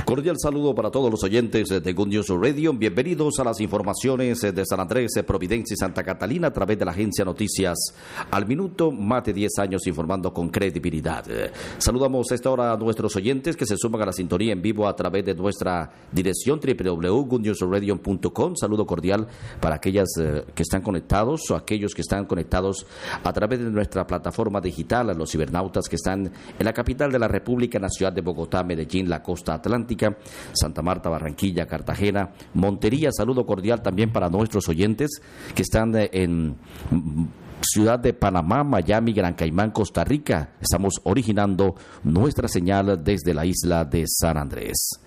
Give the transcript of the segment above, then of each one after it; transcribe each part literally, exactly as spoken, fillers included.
Cordial saludo para todos los oyentes de Good News Radio. Bienvenidos a las informaciones de San Andrés, Providencia y Santa Catalina a través de la agencia Noticias Al Minuto, más de diez años informando con credibilidad. Saludamos a esta hora a nuestros oyentes que se suman a la sintonía en vivo a través de nuestra dirección doble u doble u doble u punto good news radio punto com. Saludo cordial para aquellas eh, que están conectados o aquellos que están conectados a través de nuestra plataforma digital, a los cibernautas que están en la capital de la República, en la ciudad de Bogotá, Medellín, la costa atlántica, Santa Marta, Barranquilla, Cartagena, Montería. Saludo cordial también para nuestros oyentes que están en Ciudad de Panamá, Miami, Gran Caimán, Costa Rica. Estamos originando nuestra señal desde la isla de San Andrés.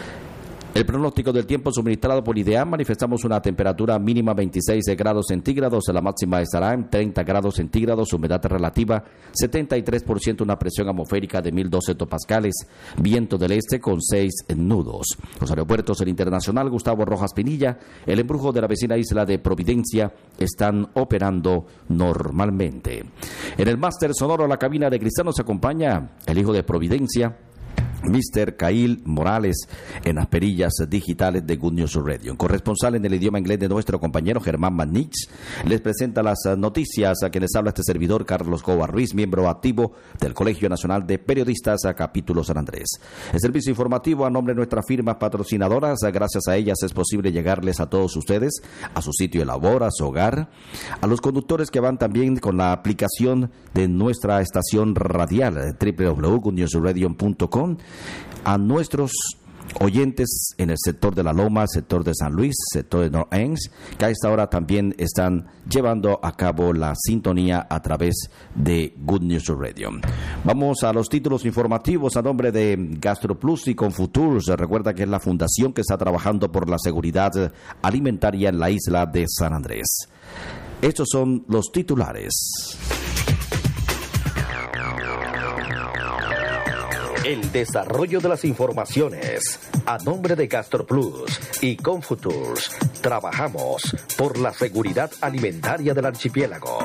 El pronóstico del tiempo suministrado por IDEAM: manifestamos una temperatura mínima veintiséis grados centígrados, la máxima estará en treinta grados centígrados, humedad relativa setenta y tres por ciento, una presión atmosférica de mil doce hectopascales, viento del este con seis nudos. Los aeropuertos del Internacional Gustavo Rojas Pinilla, el embrujo de la vecina isla de Providencia están operando normalmente. En el máster sonoro, la cabina de cristal, nos acompaña el hijo de Providencia, mister Cail Morales, en las perillas digitales de Good News Radio. Corresponsal en el idioma inglés de nuestro compañero Germán Manich, les presenta las noticias a quienes habla este servidor Carlos Cobar Ruiz, miembro activo del Colegio Nacional de Periodistas a Capítulo San Andrés. El servicio informativo a nombre de nuestras firmas patrocinadoras, gracias a ellas es posible llegarles a todos ustedes, a su sitio de labor, a su hogar, a los conductores que van también con la aplicación de nuestra estación radial doble u doble u doble u punto good news radio punto com, a nuestros oyentes en el sector de La Loma, sector de San Luis, sector de North End, que a esta hora también están llevando a cabo la sintonía a través de Good News Radio. Vamos a los títulos informativos a nombre de GastroPlus y Confuturs. Recuerda que es la fundación que está trabajando por la seguridad alimentaria en la isla de San Andrés. Estos son los titulares. El desarrollo de las informaciones a nombre de GastroPlus y Confuturs. Trabajamos por la seguridad alimentaria del archipiélago.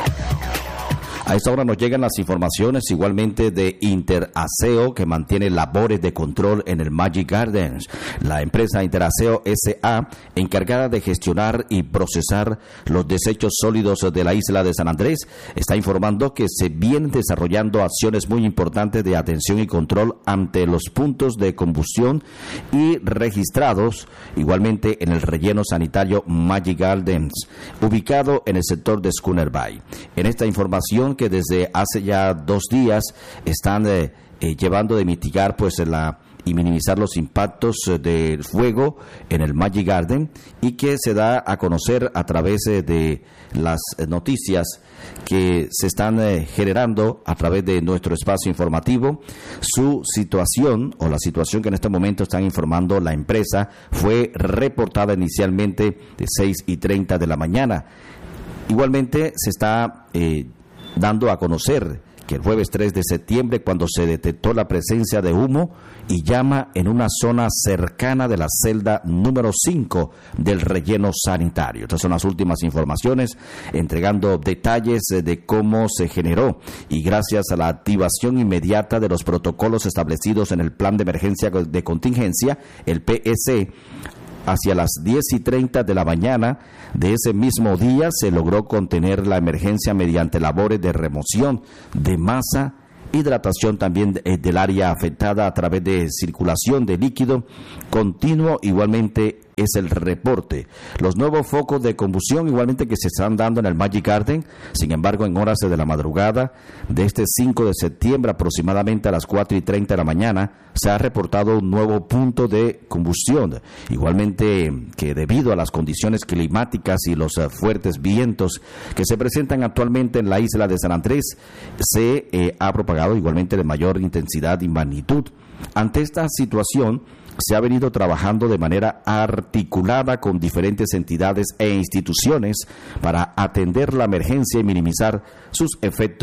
A esta hora nos llegan las informaciones igualmente de Interaseo, que mantiene labores de control en el Magic Gardens. La empresa Interaseo S A, encargada de gestionar y procesar los desechos sólidos de la isla de San Andrés, está informando que se vienen desarrollando acciones muy importantes de atención y control ante los puntos de combustión y registrados igualmente en el relleno sanitario Magic Gardens, ubicado en el sector de Schooner Bay. En esta información, que desde hace ya dos días están eh, eh, llevando de mitigar pues la y minimizar los impactos eh, del fuego en el Magic Garden, y que se da a conocer a través eh, de las eh, noticias que se están eh, generando a través de nuestro espacio informativo. Su situación, o la situación que en este momento están informando la empresa, fue reportada inicialmente de seis y treinta de la mañana. Igualmente se está eh, dando a conocer que el jueves tres de septiembre, cuando se detectó la presencia de humo y llama en una zona cercana de la celda número cinco del relleno sanitario. Estas son las últimas informaciones, entregando detalles de cómo se generó, y gracias a la activación inmediata de los protocolos establecidos en el Plan de Emergencia de Contingencia, el P E C, hacia las diez y treinta de la mañana de ese mismo día se logró contener la emergencia mediante labores de remoción de masa, hidratación también de, del área afectada a través de circulación de líquido continuo. Igualmente es el reporte. Los nuevos focos de combustión igualmente que se están dando en el Magic Garden. Sin embargo, en horas de la madrugada de este cinco de septiembre, aproximadamente a las cuatro y treinta de la mañana, se ha reportado un nuevo punto de combustión. Igualmente que debido a las condiciones climáticas y los uh, fuertes vientos que se presentan actualmente en la isla de San Andrés, se eh, ha propagado igualmente de mayor intensidad y magnitud. Ante esta situación, se ha venido trabajando de manera articulada con diferentes entidades e instituciones para atender la emergencia y minimizar sus efectos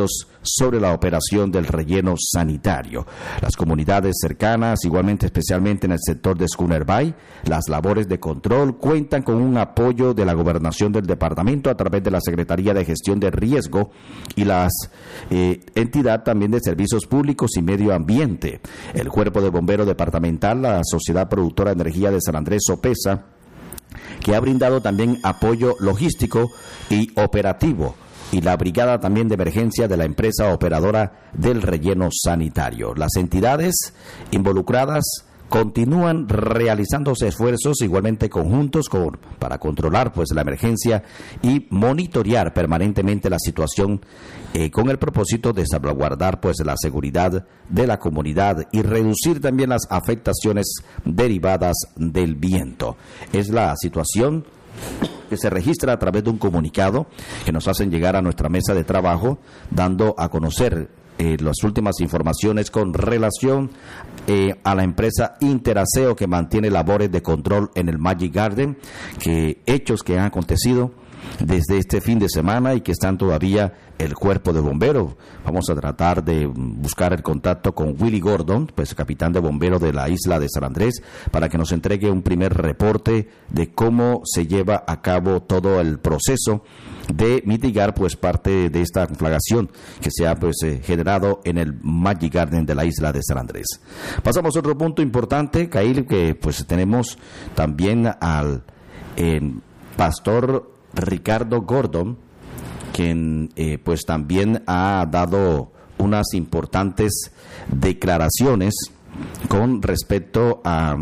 sobre la operación del relleno sanitario. Las comunidades cercanas, igualmente especialmente en el sector de Schooner Bay, las labores de control cuentan con un apoyo de la gobernación del departamento a través de la Secretaría de Gestión de Riesgo y la eh, entidad también de Servicios Públicos y Medio Ambiente. El Cuerpo de Bomberos Departamental, la Sociedad Productora de Energía de San Andrés, SOPESA, que ha brindado también apoyo logístico y operativo, y la brigada también de emergencia de la empresa operadora del relleno sanitario. Las entidades involucradas continúan realizándose esfuerzos igualmente conjuntos con, para controlar pues la emergencia y monitorear permanentemente la situación eh, con el propósito de salvaguardar pues la seguridad de la comunidad y reducir también las afectaciones derivadas del viento. Es la situación que se registra a través de un comunicado que nos hacen llegar a nuestra mesa de trabajo, dando a conocer eh, las últimas informaciones con relación eh, a la empresa Interaseo, que mantiene labores de control en el Magic Garden, que hechos que han acontecido desde este fin de semana y que están todavía el cuerpo de bomberos. Vamos a tratar de buscar el contacto con Willy Gordon, pues capitán de bomberos de la isla de San Andrés, para que nos entregue un primer reporte de cómo se lleva a cabo todo el proceso de mitigar pues parte de esta conflagración que se ha pues eh, generado en el Magic Garden de la isla de San Andrés. Pasamos a otro punto importante, Cail, que pues tenemos también al eh, pastor Ricardo Gordon, quien eh, pues también ha dado unas importantes declaraciones con respecto a,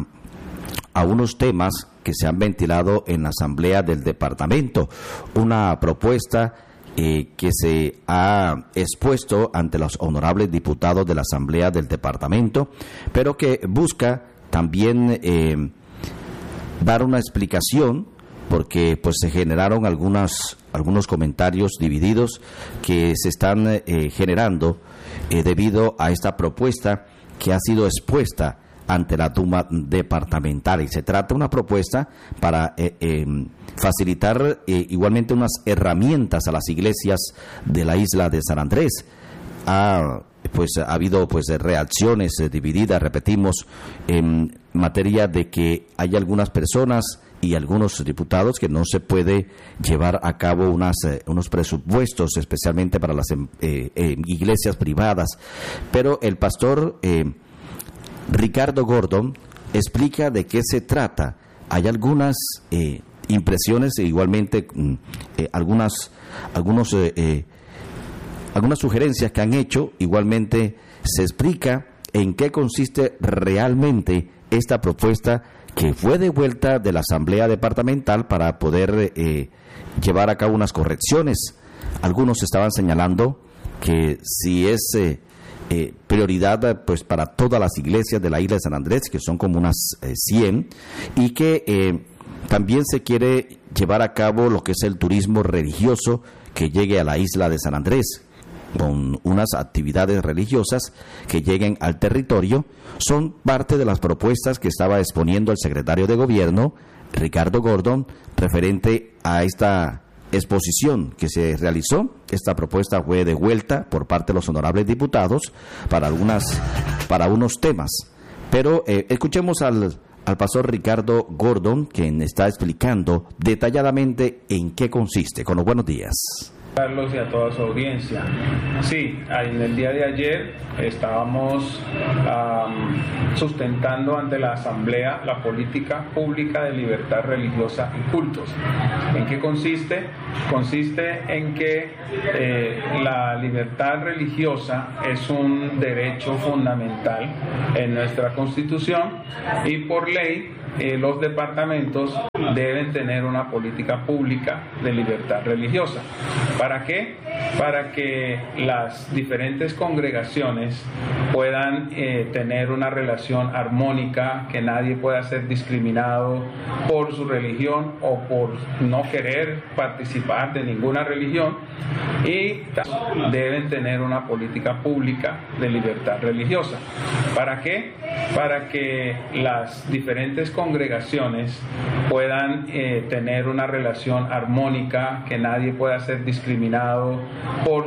a unos temas que se han ventilado en la asamblea del departamento. Una propuesta eh, que se ha expuesto ante los honorables diputados de la asamblea del departamento, pero que busca también eh, dar una explicación, porque pues se generaron algunas, algunos comentarios divididos que se están eh, generando eh, debido a esta propuesta que ha sido expuesta ante la Duma departamental. Y se trata de una propuesta para eh, eh, facilitar eh, igualmente unas herramientas a las iglesias de la isla de San Andrés. Ha, pues, ha habido pues reacciones eh, divididas, repetimos, en materia de que hay algunas personas y algunos diputados que no se puede llevar a cabo unas, eh, unos presupuestos especialmente para las eh, eh, iglesias privadas. Pero el pastor eh, Ricardo Gordon explica de qué se trata. Hay algunas eh, impresiones e igualmente eh, algunas, algunos, eh, eh, algunas sugerencias que han hecho. Igualmente se explica en qué consiste realmente esta propuesta que fue devuelta de la Asamblea Departamental para poder eh, llevar a cabo unas correcciones. Algunos estaban señalando que si es eh, eh, prioridad pues para todas las iglesias de la isla de San Andrés, que son como unas eh, cien, y que eh, también se quiere llevar a cabo lo que es el turismo religioso que llegue a la isla de San Andrés, con unas actividades religiosas que lleguen al territorio. Son parte de las propuestas que estaba exponiendo el secretario de Gobierno, Ricardo Gordon, referente a esta exposición que se realizó. Esta propuesta fue devuelta por parte de los honorables diputados para algunas, para unos temas. Pero eh, escuchemos al, al pastor Ricardo Gordon, quien está explicando detalladamente en qué consiste. Con los buenos días. Carlos y a toda su audiencia. Sí, en el día de ayer estábamos um, sustentando ante la Asamblea la política pública de libertad religiosa y cultos. ¿En qué consiste? Consiste en que eh, la libertad religiosa es un derecho fundamental en nuestra Constitución y por ley eh, los departamentos deben tener una política pública de libertad religiosa. ¿Para qué? Para que las diferentes congregaciones puedan eh, tener una relación armónica, que nadie pueda ser discriminado por su religión o por no querer participar de ninguna religión, y deben tener una política pública de libertad religiosa. ¿Para qué? Para que las diferentes congregaciones puedan eh, tener una relación armónica, que nadie pueda ser discriminado por